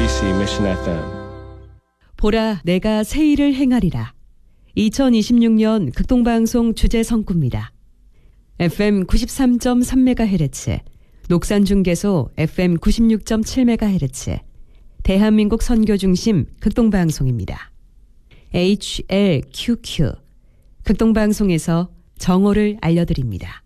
MBC Mission FM. 보라, 내가 새 일을 행하리라. 2026년 극동방송 주제 성구입니다. FM 93.3MHz, 녹산중계소 FM 96.7MHz, 대한민국 선교중심 극동방송입니다. HLQQ, 극동방송에서 정오를 알려드립니다.